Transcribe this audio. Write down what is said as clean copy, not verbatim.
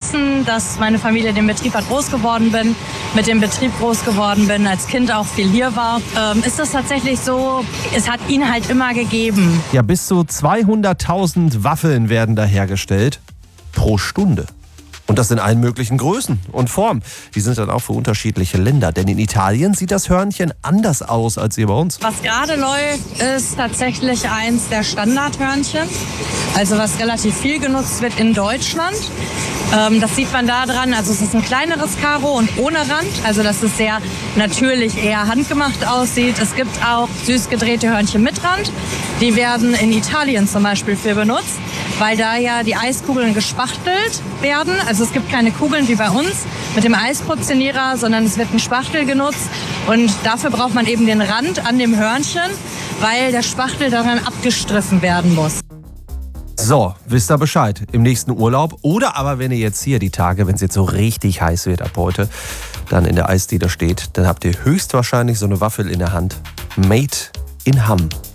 wissen, dass meine Familie den Betrieb hat groß geworden bin, mit dem Betrieb groß geworden bin, als Kind auch viel hier war, ist das tatsächlich so, es hat ihn halt immer gegeben. Ja, bis zu 200.000 Waffeln werden da hergestellt pro Stunde. Und das in allen möglichen Größen und Formen. Die sind dann auch für unterschiedliche Länder. Denn in Italien sieht das Hörnchen anders aus als hier bei uns. Was gerade läuft, ist tatsächlich eins der Standardhörnchen. Also was relativ viel genutzt wird in Deutschland. Das sieht man da dran. Also es ist ein kleineres Karo und ohne Rand. Also dass es sehr natürlich eher handgemacht aussieht. Es gibt auch süß gedrehte Hörnchen mit Rand. Die werden in Italien zum Beispiel für benutzt, weil da ja die Eiskugeln gespachtelt werden. Also es gibt keine Kugeln wie bei uns mit dem Eisportionierer, sondern es wird ein Spachtel genutzt. Und dafür braucht man eben den Rand an dem Hörnchen, weil der Spachtel daran abgestriffen werden muss. So, wisst ihr Bescheid. Im nächsten Urlaub oder aber wenn ihr jetzt hier die Tage, wenn es jetzt so richtig heiß wird ab heute, dann in der Eisdiele steht, dann habt ihr höchstwahrscheinlich so eine Waffel in der Hand. Made in Hamm.